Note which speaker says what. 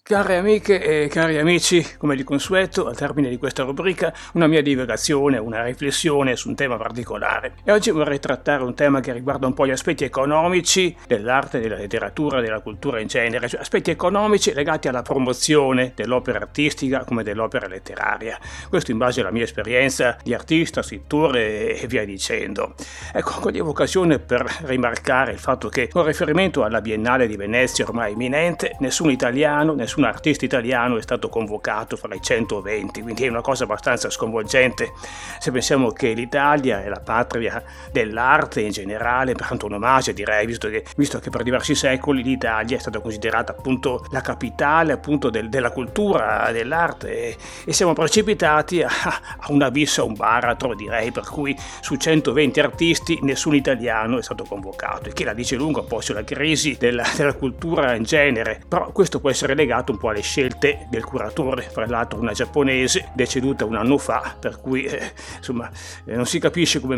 Speaker 1: Care amiche e cari amici, come di consueto, al termine di questa rubrica, una mia divagazione, una riflessione su un tema particolare. E oggi vorrei trattare un tema che riguarda un po' gli aspetti economici dell'arte, della letteratura, della cultura in genere, cioè aspetti economici legati alla promozione dell'opera artistica come dell'opera letteraria. Questo in base alla mia esperienza di artista, scrittore e via dicendo. Ecco, coglievo occasione per rimarcare il fatto che, con riferimento alla Biennale di Venezia ormai imminente, nessun artista italiano è stato convocato fra i 120, quindi è una cosa abbastanza sconvolgente se pensiamo che l'Italia è la patria dell'arte in generale, per antonomasia direi, visto che per diversi secoli l'Italia è stata considerata appunto la capitale appunto della cultura, dell'arte, e siamo precipitati a un abisso, a un baratro direi, per cui su 120 artisti nessun italiano è stato convocato, e che la dice lunga un po' sulla crisi della cultura in genere. Però questo può essere legato un po' alle scelte del curatore, fra l'altro una giapponese deceduta un anno fa, per cui non si capisce come